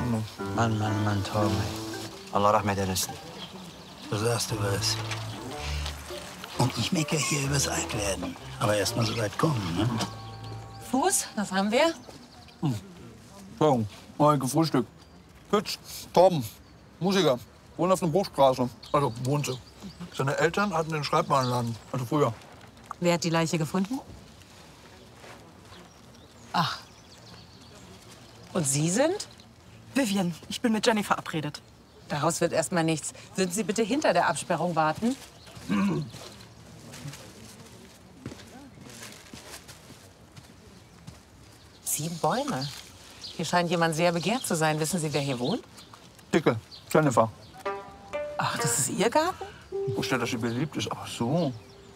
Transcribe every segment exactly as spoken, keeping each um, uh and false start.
Mann. Mann, Mann, Mann, Torben. Allah rahmet eylesin. Du sagst du was. Und ich meckere hier übers Altwerden. Aber erst mal so weit kommen, ne? Fuß, was haben wir? Hm. So, mal gefrühstückt. Pütz, Torben, Musiker, wohnt auf einer Bruchstraße. Also wohnte. Seine Eltern hatten den Schreibwarenladen, also früher. Wer hat die Leiche gefunden? Ach. Und Sie sind? Vivian, ich bin mit Jenny verabredet. Daraus wird erst mal nichts. Würden Sie bitte hinter der Absperrung warten? Sieben Bäume. Hier scheint jemand sehr begehrt zu sein. Wissen Sie, wer hier wohnt? Dicke, Jennifer. Ach, das ist Ihr Garten? Wo steht, dass sie beliebt ist? Ach so.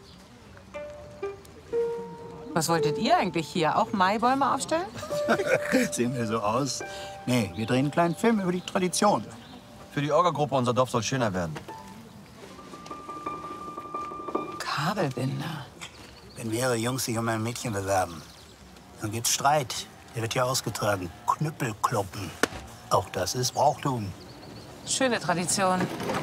Was wolltet ihr eigentlich hier? Auch Maibäume aufstellen? Sehen wir so aus? Nee, wir drehen einen kleinen Film über die Tradition. Für die Orga-Gruppe, unser Dorf soll schöner werden. Kabelbinder. Wenn mehrere Jungs sich um ein Mädchen bewerben, dann gibt's Streit. Der wird ja ausgetragen. Knüppelkloppen. Auch das ist Brauchtum. Schöne Tradition.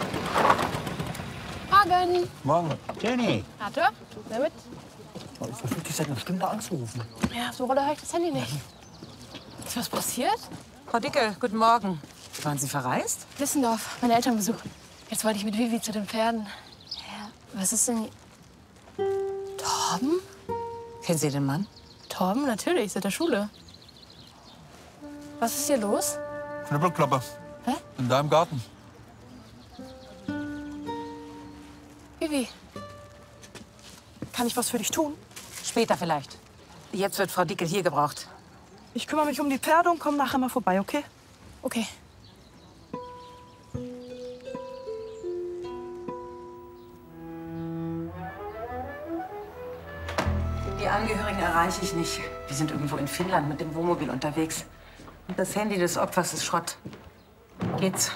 Morgen. Morgen. Jenny. Arthur, wer mit? Ich versuche dich seit einer Stunde anzurufen. Ja, auf der Rolle höre ich das Handy nicht. Ist was passiert? Frau Dicke, guten Morgen. Waren Sie verreist? Wissendorf, meine Eltern besuchen. Jetzt wollte ich mit Vivi zu den Pferden. Ja, was ist denn... Torben? Kennen Sie den Mann? Torben, natürlich, seit der Schule. Was ist hier los? Knüppelkloppe. Hä? In deinem Garten. Vivi. Kann ich was für dich tun? Später vielleicht. Jetzt wird Frau Dicke hier gebraucht. Ich kümmere mich um die Pferde und komme nachher mal vorbei, okay? Okay. Die Angehörigen erreiche ich nicht. Die sind irgendwo in Finnland mit dem Wohnmobil unterwegs. Und das Handy des Opfers ist Schrott. Geht's?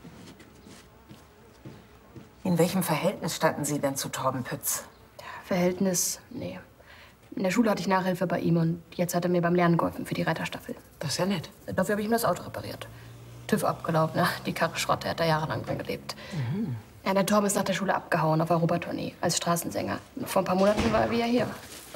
In welchem Verhältnis standen Sie denn zu Torben Pütz? Verhältnis, nee. In der Schule hatte ich Nachhilfe bei ihm und jetzt hat er mir beim Lernen geholfen für die Reiterstaffel. Das ist ja nett. Dafür habe ich ihm das Auto repariert. TÜV abgelaufen, ne? Die Karre Schrott, der hat da jahrelang drin gelebt. Mhm. Ja, der Torben ist nach der Schule abgehauen auf Europatournee als Straßensänger. Vor ein paar Monaten war er wieder hier.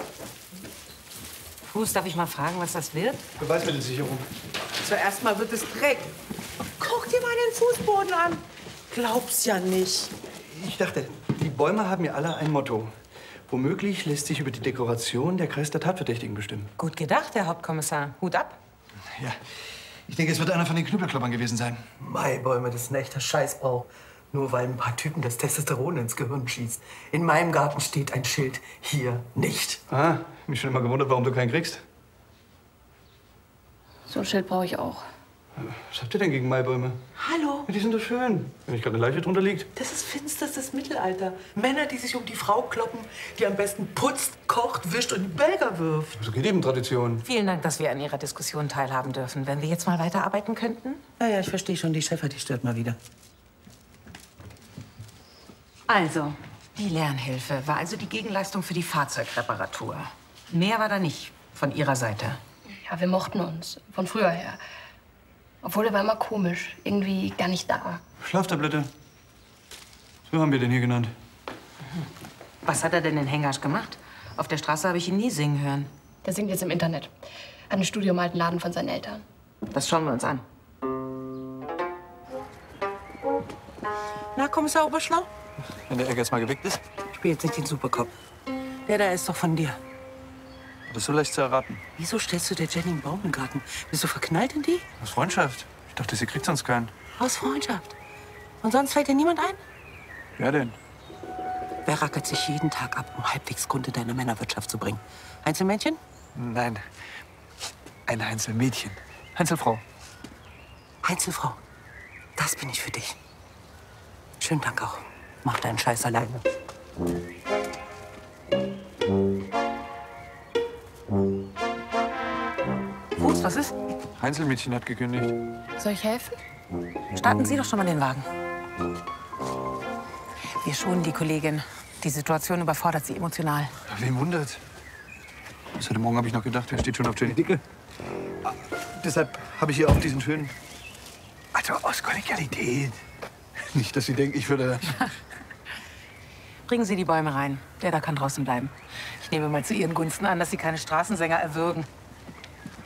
Fuß, darf ich mal fragen, was das wird? Beweismittelsicherung. Zuerst mal wird es Dreck. Guck dir mal den Fußboden an. Glaub's ja nicht. Ich dachte, die Bäume haben ja alle ein Motto. Womöglich lässt sich über die Dekoration der Kreis der Tatverdächtigen bestimmen. Gut gedacht, Herr Hauptkommissar. Hut ab. Ja, ich denke, es wird einer von den Knüppelkloppern gewesen sein. Maibäume, das ist ein echter Scheißbau. Nur weil ein paar Typen das Testosteron ins Gehirn schießt. In meinem Garten steht ein Schild, hier nicht. Ah, mich schon immer gewundert, warum du keinen kriegst. So ein Schild brauche ich auch. Was habt ihr denn gegen Maibäume? Hallo? Ja, die sind doch schön. Wenn nicht gerade eine Leiche drunter liegt. Das ist finsterstes Mittelalter. Männer, die sich um die Frau kloppen, die am besten putzt, kocht, wischt und Belger wirft. So geht eben Tradition. Vielen Dank, dass wir an Ihrer Diskussion teilhaben dürfen. Wenn wir jetzt mal weiterarbeiten könnten? Ja, ja, ich verstehe schon. Die Chefin, die stört mal wieder. Also, die Lernhilfe war also die Gegenleistung für die Fahrzeugreparatur. Mehr war da nicht von Ihrer Seite. Ja, wir mochten uns. Von früher her. Obwohl, er war immer komisch. Irgendwie gar nicht da. Schlaftablette. So haben wir den hier genannt. Was hat er denn in Hengasch gemacht? Auf der Straße habe ich ihn nie singen hören. Der singt jetzt im Internet. Hat ein Studio im alten Laden von seinen Eltern. Das schauen wir uns an. Na, Kommissar Oberschlau? Wenn der Egg jetzt mal gewickt ist, Spiel jetzt nicht den Superkopf. Der da ist doch von dir. das ist so leicht zu erraten. Wieso stellst du der Jenny einen Baum im Garten? Bist du verknallt in die? Aus Freundschaft. Ich dachte, sie kriegt sonst keinen. Aus Freundschaft. Und sonst fällt dir niemand ein? Wer denn? Wer rackert sich jeden Tag ab, um halbwegs Grund in deine Männerwirtschaft zu bringen? Einzelmännchen? Nein, ein Einzelmädchen. Einzelfrau. Einzelfrau. Das bin ich für dich. Schönen Dank auch. Mach deinen Scheiß alleine. Fuß, was ist? Einzelmädchen hat gekündigt. Soll ich helfen? Starten Sie doch schon mal den Wagen. Wir schonen die Kollegin. Die Situation überfordert sie emotional. Ja, wen wundert? Bis heute Morgen habe ich noch gedacht, wer steht schon auf Jenny Dicke. Ah, deshalb habe ich ihr auch diesen schönen so aus Kollegialität. Nicht, dass Sie denken, ich würde... Bringen Sie die Bäume rein. Der da kann draußen bleiben. Ich nehme mal zu Ihren Gunsten an, dass Sie keine Straßensänger erwürgen.